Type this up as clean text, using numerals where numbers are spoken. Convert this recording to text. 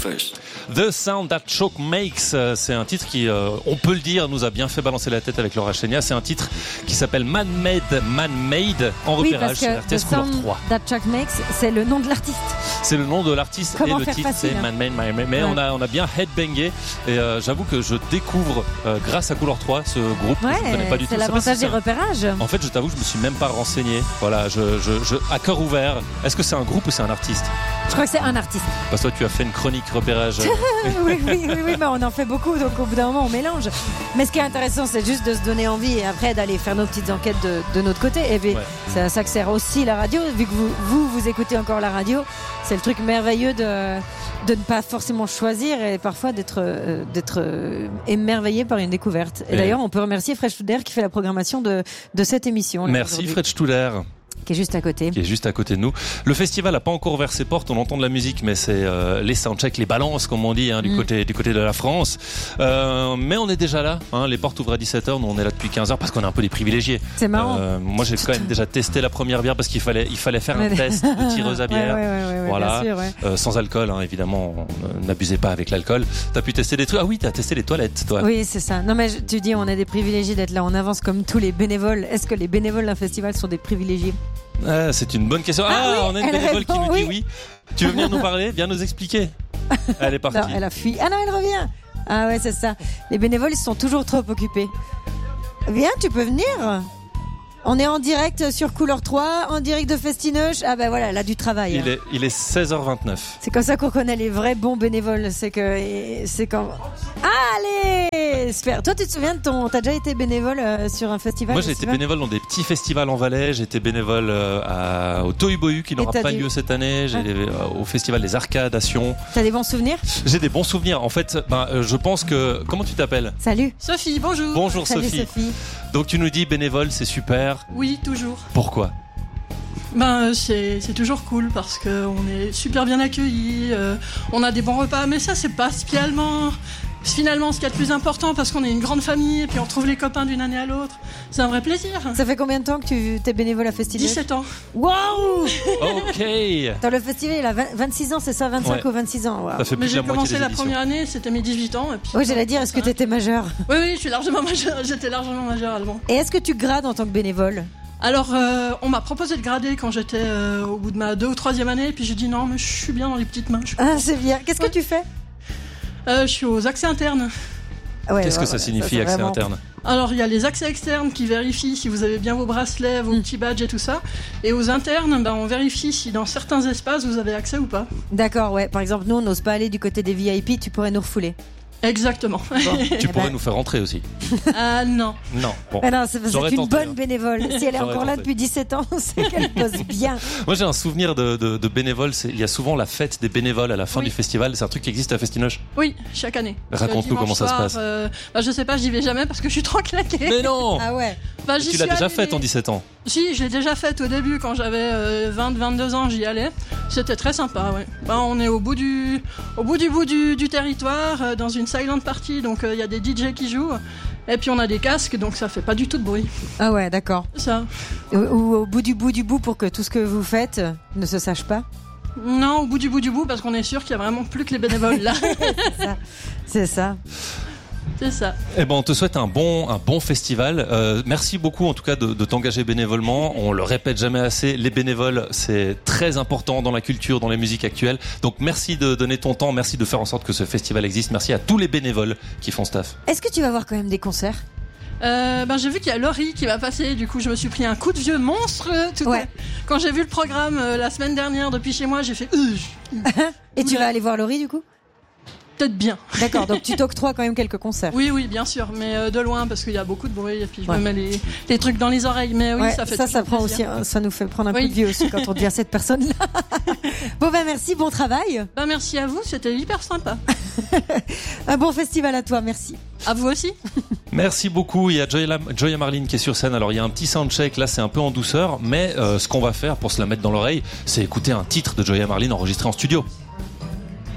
fresh. The Sound That Choke Makes, c'est un titre qui, on peut le dire, nous a bien fait balancer la tête avec Laura Chenia. C'est un titre qui s'appelle Man-Made en repérage sur RTS Couleur 3. That Choke Makes, c'est le nom de l'artiste. C'est le nom de l'artiste. Comment et le titre facile, c'est Man-Made. Mais on a bien headbangé et j'avoue que je découvre grâce à Couleur 3 ce groupe que je ne connais pas du tout. C'est l'avantage des repérages. En fait, je t'avoue, je me suis même pas renseigné. Voilà, à cœur ouvert. Est-ce que c'est un groupe ou c'est un artiste? Je crois que c'est un artiste. Parce que toi, tu as fait une chronique repérage. oui, mais on en fait beaucoup, donc au bout d'un moment, on mélange. Mais ce qui est intéressant, c'est juste de se donner envie et après d'aller faire nos petites enquêtes de notre côté. Et puis, c'est à ça que sert aussi la radio. Vu que vous écoutez encore la radio, c'est le truc merveilleux de ne pas forcément choisir et parfois d'être émerveillé par une découverte. Et d'ailleurs, on peut remercier Fred Studer qui fait la programmation de cette émission. Merci Fred Studer. Qui est juste à côté. Qui est juste à côté de nous. Le festival n'a pas encore ouvert ses portes, on entend de la musique, mais c'est les soundchecks, les balances, comme on dit, du côté de la France. Mais on est déjà là, les portes ouvrent à 17h, nous on est là depuis 15h parce qu'on est un peu des privilégiés. C'est marrant. Moi j'ai quand même déjà testé la première bière parce qu'il fallait faire un test de tireuse à bière. Voilà. Bien sûr, sans alcool, évidemment, n'abusez pas avec l'alcool. T'as pu tester des trucs. Ah oui, t'as testé les toilettes, toi. Oui, c'est ça. Non mais tu dis, on est des privilégiés d'être là, on avance comme tous les bénévoles. Est-ce que les bénévoles d'un festival sont des privilégiés? C'est une bonne question. On a une bénévole qui nous dit oui. Tu veux venir nous parler? Viens nous expliquer. Elle est partie. Non, elle a fui. Ah non, elle revient. Ah ouais, c'est ça. Les bénévoles, ils sont toujours trop occupés. Viens, tu peux venir. On est en direct sur Couleur 3, en direct de Festinoche. Ah ben voilà, elle a du travail. Il est 16h29. C'est comme ça qu'on connaît les vrais bons bénévoles. C'est quand... Allez, super. Toi, tu te souviens t'as déjà été bénévole sur un festival? Moi, j'ai été bénévole dans des petits festivals en Valais. J'ai été bénévole au Tohu-Bohu qui n'aura pas lieu cette année. Au festival des Arcades à Sion. T'as des bons souvenirs? J'ai des bons souvenirs. En fait, je pense que... Comment tu t'appelles? Salut. Sophie, bonjour. Bonjour. Salut, Sophie. Donc tu nous dis bénévole, c'est super. Oui, toujours. Pourquoi? C'est toujours cool parce qu'on est super bien accueillis, on a des bons repas, mais ça c'est pas finalement ce qu'il y a de plus important parce qu'on est une grande famille et puis on retrouve les copains d'une année à l'autre. C'est un vrai plaisir. Ça fait combien de temps que tu es bénévole à Festival? 17 ans. Waouh. Ok. Dans le festival, il a 26 ans, c'est ça? 25 ou 26 ans. Wow. Ça fait plus mais j'ai commencé la première année, c'était mes 18 ans. Et puis, oui, j'allais dire, est-ce que tu étais majeur? Oui, je suis largement majeur. J'étais largement majeur allemand. Et est-ce que tu grades en tant que bénévole? Alors, on m'a proposé de grader quand j'étais au bout de ma 2e ou 3e année, et puis j'ai dit non, mais je suis bien dans les petites mains. C'est bien. Qu'est-ce que tu fais? Je suis aux accès internes. Qu'est-ce que ça signifie, accès interne? Alors, il y a les accès externes qui vérifient si vous avez bien vos bracelets, vos petits badges et tout ça. Et aux internes, on vérifie si dans certains espaces vous avez accès ou pas. D'accord, ouais. Par exemple, nous, on n'ose pas aller du côté des VIP, tu pourrais nous refouler. Exactement. Bon, tu pourrais nous faire rentrer aussi. Non. Non. Bon. Non, c'est une bonne bénévole. Si elle est encore là depuis 17 ans, c'est qu'elle bosse bien. Moi, j'ai un souvenir de bénévoles. Il y a souvent la fête des bénévoles à la fin du festival. C'est un truc qui existe à Festinoche? Oui, chaque année. Raconte-nous comment ça se passe. Je sais pas, j'y vais jamais parce que je suis trop claquée. Mais non. Ah ouais. Tu l'as déjà faite en 17 ans? Si, je l'ai déjà faite au début quand j'avais 22 ans, j'y allais. C'était très sympa, ouais. On est au bout du territoire, dans une silent party, donc il y a des DJ qui jouent. Et puis on a des casques, donc ça fait pas du tout de bruit. Ah ouais, d'accord. Ça. Ou au bout du bout pour que tout ce que vous faites ne se sache pas? Non, au bout du bout, parce qu'on est sûr qu'il y a vraiment plus que les bénévoles là. C'est ça. C'est ça. Eh ben, on te souhaite un bon festival. Merci beaucoup en tout cas de t'engager bénévolement. On le répète jamais assez, les bénévoles c'est très important dans la culture, dans les musiques actuelles. Donc merci de donner ton temps, merci de faire en sorte que ce festival existe. Merci à tous les bénévoles qui font ce taf. Est-ce que tu vas voir quand même des concerts? J'ai vu qu'il y a Laurie qui va passer, du coup je me suis pris un coup de vieux monstre quand j'ai vu le programme la semaine dernière depuis chez moi, j'ai fait Et tu vas aller voir Laurie du coup? Peut-être bien. D'accord, donc tu t'octroies quand même quelques concerts. Oui, bien sûr, mais de loin parce qu'il y a beaucoup de bruit et puis je me mets les trucs dans les oreilles. Mais oui, ça fait ça prend aussi, ça nous fait prendre un coup de vieux aussi quand on dit à cette personne-là. Bon merci, bon travail. Merci à vous, c'était hyper sympa. Un bon festival à toi, merci. À vous aussi. Merci beaucoup. Il y a Joya Marlin qui est sur scène. Alors il y a un petit soundcheck, là c'est un peu en douceur, mais ce qu'on va faire pour se la mettre dans l'oreille, c'est écouter un titre de Joya Marlin enregistré en studio.